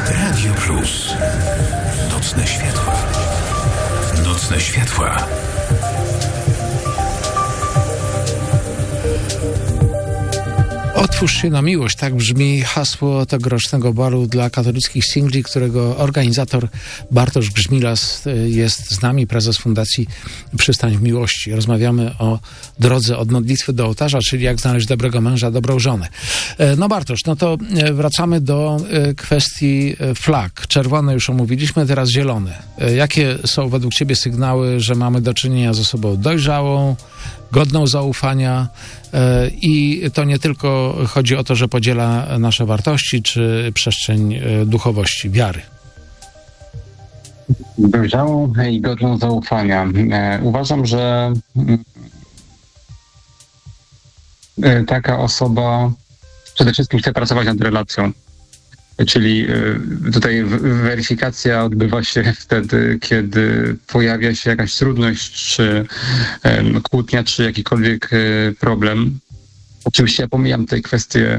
Radio Plus. Nocne światła. Nocne światła. Otwórz się na miłość, tak brzmi hasło tegorocznego balu dla katolickich singli, którego organizator Bartosz Grzmilas jest z nami, prezes Fundacji Przystań w Miłości. Rozmawiamy o drodze od modlitwy do ołtarza, czyli jak znaleźć dobrego męża, dobrą żonę. No Bartosz, no to wracamy do kwestii flag. Czerwone już omówiliśmy, teraz zielone. Jakie są według Ciebie sygnały, że mamy do czynienia z osobą dojrzałą, godną zaufania i to nie tylko chodzi o to, że podziela nasze wartości czy przestrzeń duchowości, wiary? Dojrzałą i godną zaufania. Uważam, że taka osoba przede wszystkim chce pracować nad relacją. Czyli tutaj weryfikacja odbywa się wtedy, kiedy pojawia się jakaś trudność, czy kłótnia, czy jakikolwiek problem. Oczywiście ja pomijam tej kwestię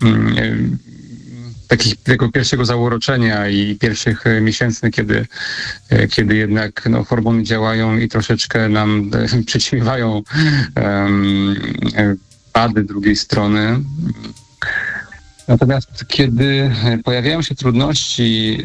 tego pierwszego zauroczenia i pierwszych miesięcy, kiedy jednak hormony działają i troszeczkę nam przyćmiewają wady drugiej strony. Natomiast kiedy pojawiają się trudności,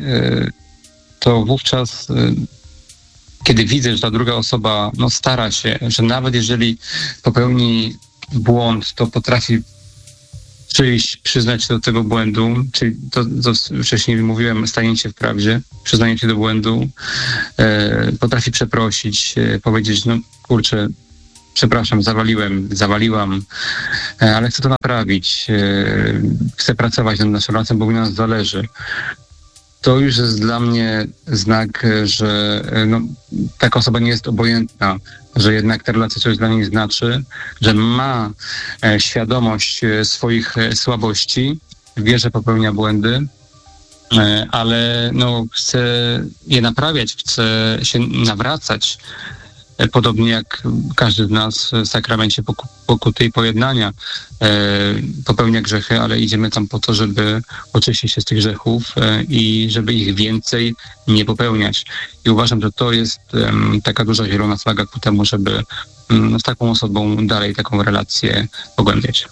to wówczas, kiedy widzę, że ta druga osoba stara się, że nawet jeżeli popełni błąd, to potrafi przyznać się do tego błędu, czyli to, co wcześniej mówiłem, stanie się w prawdzie, przyznanie się do błędu, potrafi przeprosić, powiedzieć, kurczę, przepraszam, zawaliłam, ale chcę to naprawić, chcę pracować nad naszą relacją, bo mi na nas zależy. To już jest dla mnie znak, że taka osoba nie jest obojętna, że jednak ta relacja coś dla niej znaczy, że ma świadomość swoich słabości, wie, że popełnia błędy, ale chce je naprawiać, chce się nawracać. Podobnie jak każdy z nas w sakramencie pokuty i pojednania popełnia grzechy, ale idziemy tam po to, żeby oczyścić się z tych grzechów i żeby ich więcej nie popełniać. I uważam, że to jest taka duża zielona flaga ku temu, żeby z taką osobą dalej taką relację pogłębiać.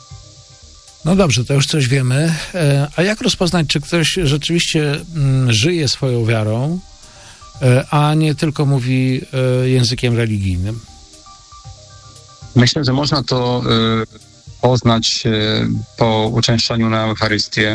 No dobrze, to już coś wiemy. A jak rozpoznać, czy ktoś rzeczywiście żyje swoją wiarą, a nie tylko mówi językiem religijnym? Myślę, że można to poznać po uczęszczaniu na Eucharystię,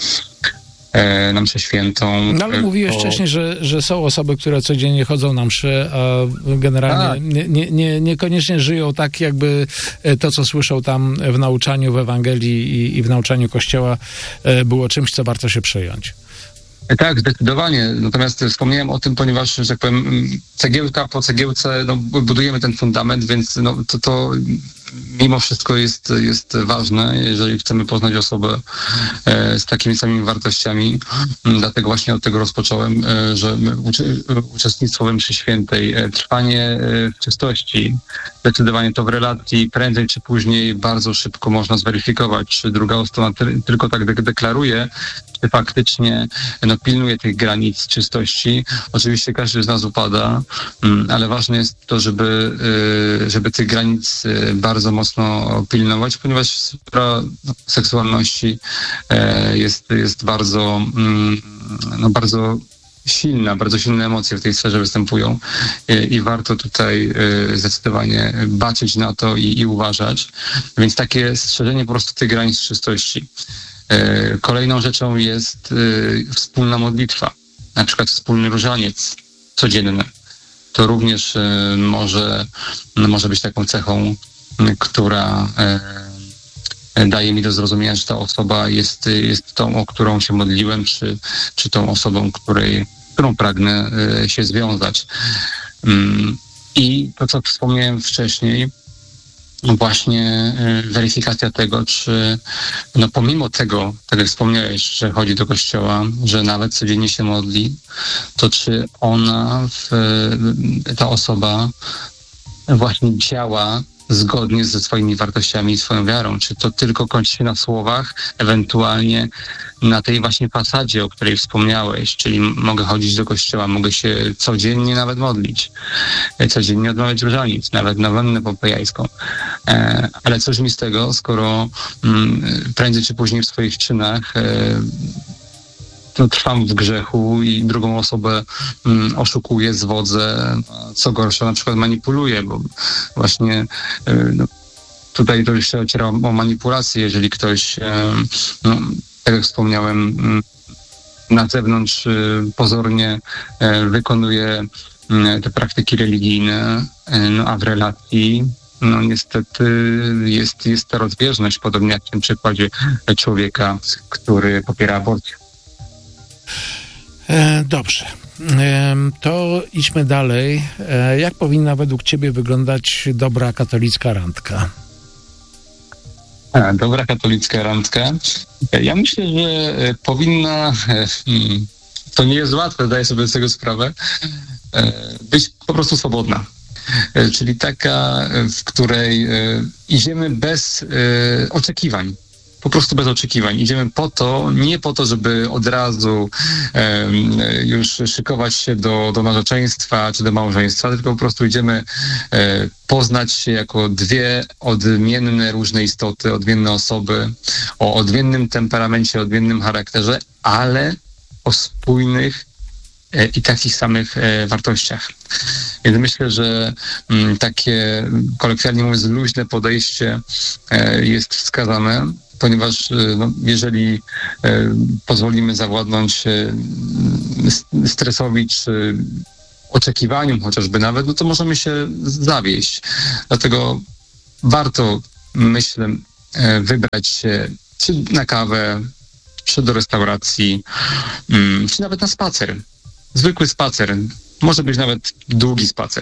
na mszę świętą. No ale mówiłeś wcześniej, że są osoby, które codziennie chodzą na mszę, a generalnie niekoniecznie żyją tak, jakby to, co słyszą tam w nauczaniu w Ewangelii i w nauczaniu Kościoła było czymś, co warto się przejąć. Tak, zdecydowanie. Natomiast wspomniałem o tym, ponieważ, że tak powiem, cegiełka po cegiełce budujemy ten fundament, więc to mimo wszystko jest ważne, jeżeli chcemy poznać osobę z takimi samymi wartościami. Dlatego właśnie od tego rozpocząłem, że uczestnictwo we mszy świętej, trwanie w czystości, zdecydowanie to w relacji prędzej czy później bardzo szybko można zweryfikować, czy druga strona tylko tak deklaruje, czy faktycznie pilnuje tych granic czystości. Oczywiście każdy z nas upada, ale ważne jest to, żeby tych granic bardzo mocno pilnować, ponieważ sprawa seksualności jest bardzo silna, bardzo silne emocje w tej sferze występują i warto tutaj zdecydowanie baczyć na to i uważać. Więc takie strzeżenie po prostu tych granic czystości. Kolejną rzeczą jest wspólna modlitwa, na przykład wspólny różaniec codzienny. To również może być taką cechą, która daje mi do zrozumienia, że ta osoba jest tą, o którą się modliłem, czy tą osobą, którą pragnę się związać. I to, co wspomniałem wcześniej, właśnie weryfikacja tego, czy pomimo tego, tak jak wspomniałeś, że chodzi do kościoła, że nawet codziennie się modli, to czy ta osoba właśnie działa zgodnie ze swoimi wartościami i swoją wiarą? Czy to tylko kończy się na słowach, ewentualnie na tej właśnie fasadzie, o której wspomniałeś, czyli mogę chodzić do kościoła, mogę się codziennie nawet modlić, codziennie odmawiać różaniec, nawet na wannę popejajską. Ale cóż mi z tego, skoro prędzej czy później w swoich czynach trwam w grzechu i drugą osobę oszukuję, zwodzę, co gorsza, na przykład manipuluję, bo właśnie tutaj to już się ociera o manipulację, jeżeli ktoś, tak jak wspomniałem, na zewnątrz pozornie wykonuje te praktyki religijne, a w relacji niestety jest ta rozbieżność, podobnie jak w tym przykładzie człowieka, który popiera aborcję. Dobrze. To idźmy dalej. Jak powinna według ciebie wyglądać dobra katolicka randka? Dobra katolicka randka? Ja myślę, że powinna, to nie jest łatwe, zdaję sobie z tego sprawę, być po prostu swobodna. Czyli taka, w której idziemy bez oczekiwań. Po prostu bez oczekiwań. Idziemy po to, nie po to, żeby od razu już szykować się do narzeczeństwa czy do małżeństwa, tylko po prostu idziemy poznać się jako dwie odmienne różne istoty, odmienne osoby, o odmiennym temperamencie, odmiennym charakterze, ale o spójnych i takich samych wartościach. Więc myślę, że takie, kolokwialnie mówiąc, luźne podejście jest wskazane, ponieważ jeżeli pozwolimy zawładnąć stresowi czy oczekiwaniom chociażby nawet, to możemy się zawieść. Dlatego warto, myślę, wybrać się czy na kawę, czy do restauracji, czy nawet na spacer. Zwykły spacer. Może być nawet długi spacer.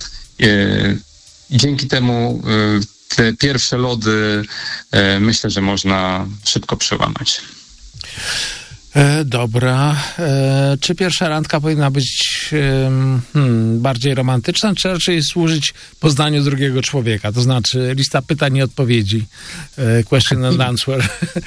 Dzięki temu te pierwsze lody myślę, że można szybko przełamać. Dobra. Czy pierwsza randka powinna być bardziej romantyczna, czy raczej służyć poznaniu drugiego człowieka? To znaczy lista pytań i odpowiedzi. Question and answer.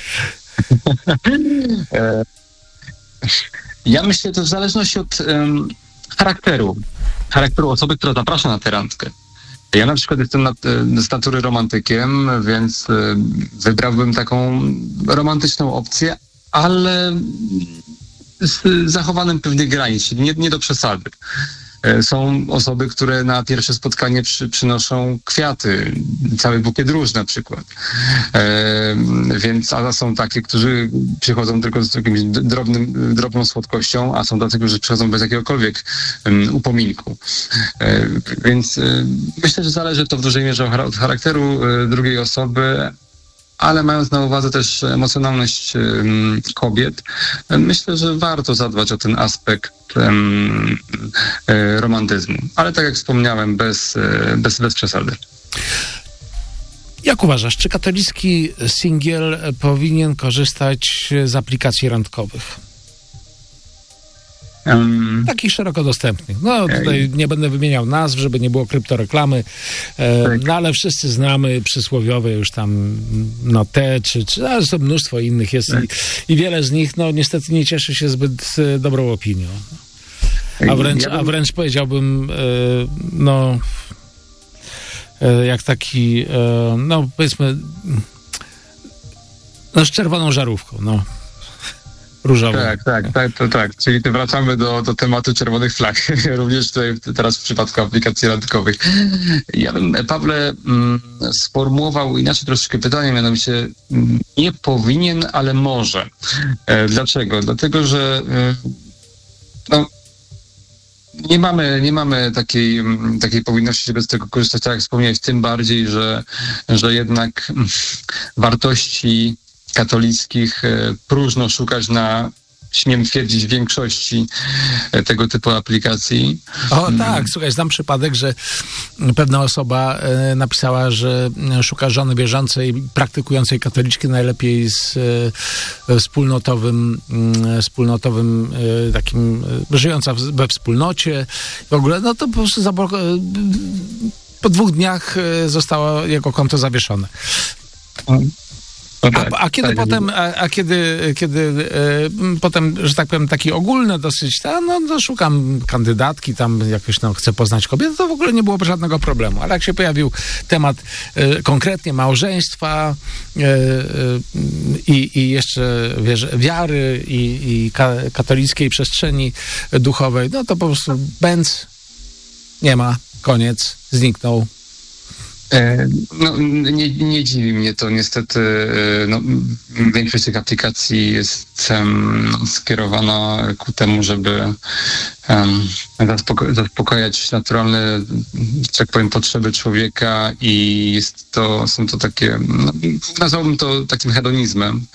Ja myślę, to w zależności od charakteru osoby, która zaprasza na tę randkę. Ja na przykład jestem z natury romantykiem, więc wybrałbym taką romantyczną opcję, ale z zachowaniem pewnych granic, czyli nie do przesady. Są osoby, które na pierwsze spotkanie przynoszą kwiaty, cały bukiet róż na przykład. Więc a są takie, którzy przychodzą tylko z jakimś drobną słodkością, a są tacy, którzy przychodzą bez jakiegokolwiek upominku. Więc myślę, że zależy to w dużej mierze od charakteru drugiej osoby, ale mając na uwadze też emocjonalność kobiet, myślę, że warto zadbać o ten aspekt romantyzmu. Ale tak jak wspomniałem, bez przesady. Jak uważasz, czy katolicki singiel powinien korzystać z aplikacji randkowych? Takich szeroko dostępnych. Tutaj nie będę wymieniał nazw, żeby nie było kryptoreklamy, no ale wszyscy znamy przysłowiowe już tam ale to mnóstwo innych jest i wiele z nich niestety nie cieszy się zbyt dobrą opinią. A wręcz powiedziałbym jak taki powiedzmy z czerwoną żarówką, różową. Tak. Czyli wracamy do tematu czerwonych flag. Również tutaj teraz w przypadku aplikacji randkowych. Ja bym, Pawle, sformułował inaczej troszeczkę pytanie, mianowicie nie powinien, ale może. Dlaczego? Dlatego, że nie mamy takiej powinności, żeby z tego korzystać, tak jak wspomniałeś, tym bardziej, że jednak wartości katolickich próżno szukać na, śmiem twierdzić, większości tego typu aplikacji. Tak, słuchaj, znam przypadek, że pewna osoba napisała, że szuka żony wierzącej, praktykującej katoliczki, najlepiej z wspólnotowym takim, żyjąca we wspólnocie. W ogóle, to po prostu po 2 dniach zostało jego konto zawieszone. No tak, A kiedy tak, potem, kiedy potem, że tak powiem, taki ogólny dosyć, no szukam kandydatki, tam jakoś chcę poznać kobietę, to w ogóle nie było żadnego problemu. Ale jak się pojawił temat konkretnie małżeństwa i jeszcze wiary i katolickiej przestrzeni duchowej, no to po prostu bęc, nie ma, koniec, zniknął. No, nie dziwi mnie to. Niestety większość tych aplikacji jest skierowana ku temu, żeby zaspokajać naturalne, że tak powiem, potrzeby człowieka i są to takie, nazwałbym to takim hedonizmem.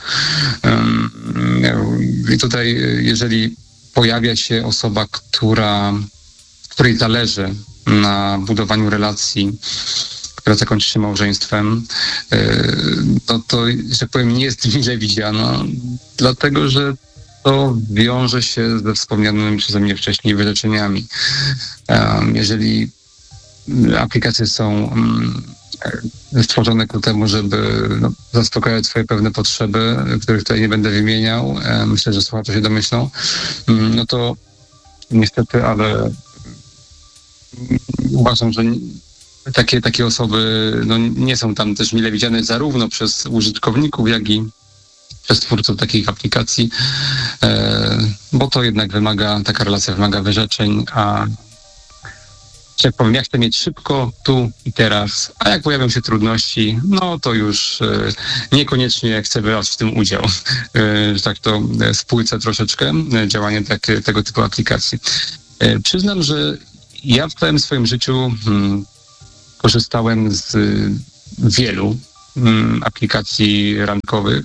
I tutaj, jeżeli pojawia się osoba, której zależy na budowaniu relacji, która zakończy się małżeństwem, to, że powiem, nie jest mile widziana, dlatego że to wiąże się ze wspomnianymi przeze mnie wcześniej wyrzeczeniami. Jeżeli aplikacje są stworzone ku temu, żeby zaspokajać swoje pewne potrzeby, których tutaj nie będę wymieniał, myślę, że słuchacze się domyślą, no to niestety, ale uważam, że takie osoby nie są tam też mile widziane zarówno przez użytkowników, jak i przez twórców takich aplikacji, bo to jednak taka relacja wymaga wyrzeczeń, a jak powiem, ja chcę mieć szybko, tu i teraz, a jak pojawią się trudności, no to już niekoniecznie chcę brać w tym udział. Że tak to spłycę troszeczkę działanie tego typu aplikacji. Przyznam, że ja w całym swoim życiu korzystałem z wielu aplikacji randkowych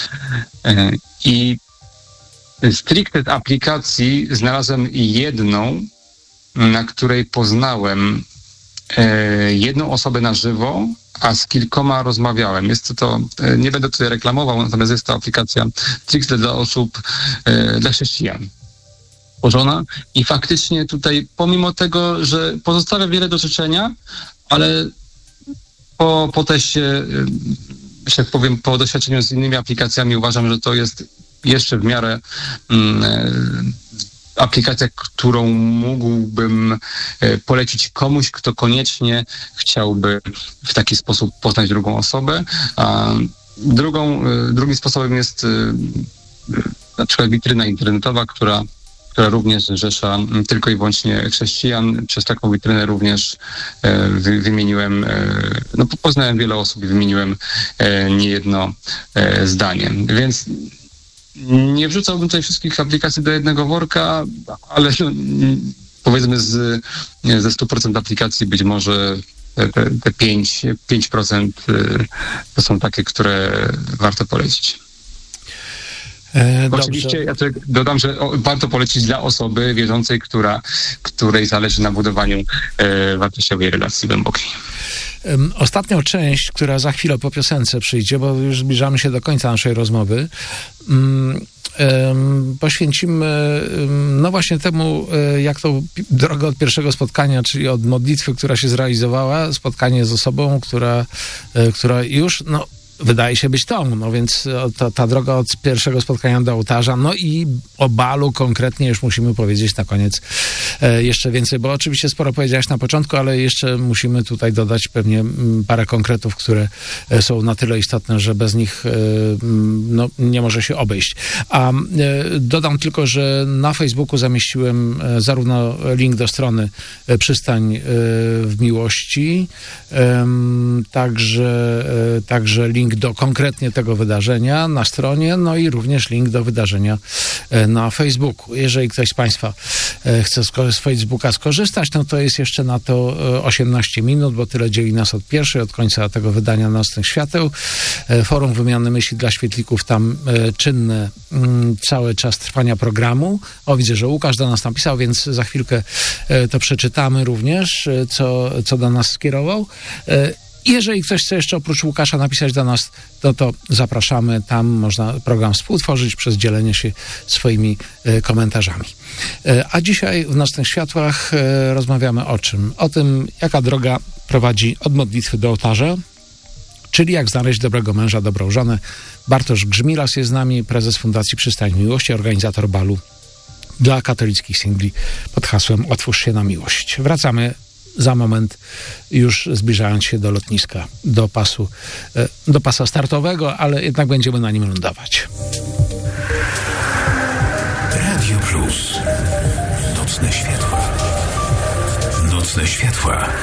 i stricte z aplikacji znalazłem jedną, na której poznałem jedną osobę na żywo, a z kilkoma rozmawiałem. Nie będę tutaj reklamował, natomiast jest to aplikacja stricte dla osób, dla chrześcijan stworzona i faktycznie tutaj, pomimo tego, że pozostawia wiele do życzenia, ale po teście, że tak powiem, po doświadczeniu z innymi aplikacjami uważam, że to jest jeszcze w miarę aplikacja, którą mógłbym polecić komuś, kto koniecznie chciałby w taki sposób poznać drugą osobę. A drugim sposobem jest na przykład witryna internetowa, która również zrzesza tylko i wyłącznie chrześcijan. Przez taką witrynę również wymieniłem, poznałem wiele osób i wymieniłem niejedno zdanie. Więc nie wrzucałbym tutaj wszystkich aplikacji do jednego worka, ale powiedzmy ze 100% aplikacji być może te 5% to są takie, które warto polecić. Oczywiście ja tutaj dodam, że warto polecić dla osoby wierzącej, której zależy na budowaniu wartościowej relacji głębokiej. Ostatnią część, która za chwilę po piosence przyjdzie, bo już zbliżamy się do końca naszej rozmowy, poświęcimy właśnie temu, jak to droga od pierwszego spotkania, czyli od modlitwy, która się zrealizowała, spotkanie z osobą, która już wydaje się być tą, więc ta droga od pierwszego spotkania do ołtarza, i o balu konkretnie już musimy powiedzieć na koniec jeszcze więcej, bo oczywiście sporo powiedziałeś na początku, ale jeszcze musimy tutaj dodać pewnie parę konkretów, które są na tyle istotne, że bez nich nie może się obejść. A dodam tylko, że na Facebooku zamieściłem zarówno link do strony Przystań w Miłości, także link do konkretnie tego wydarzenia na stronie, i również link do wydarzenia na Facebooku. Jeżeli ktoś z Państwa chce z Facebooka skorzystać, to jest jeszcze na to 18 minut, bo tyle dzieli nas od końca tego wydania Nocnych Świateł. Forum Wymiany Myśli dla Świetlików tam czynne cały czas trwania programu. Widzę, że Łukasz do nas napisał, więc za chwilkę to przeczytamy również, co do nas skierował. Jeżeli ktoś chce jeszcze oprócz Łukasza napisać do nas, to zapraszamy. Tam można program współtworzyć przez dzielenie się swoimi komentarzami. A dzisiaj w Nocnych Światłach rozmawiamy o czym? O tym, jaka droga prowadzi od modlitwy do ołtarza, czyli jak znaleźć dobrego męża, dobrą żonę. Bartosz Grzmilas jest z nami, prezes Fundacji Przystań Miłości, organizator balu dla katolickich singli pod hasłem Otwórz się na miłość. Wracamy za moment, już zbliżając się do lotniska, do pasa startowego, ale jednak będziemy na nim lądować. Radio Plus. Nocne światła. Nocne światła.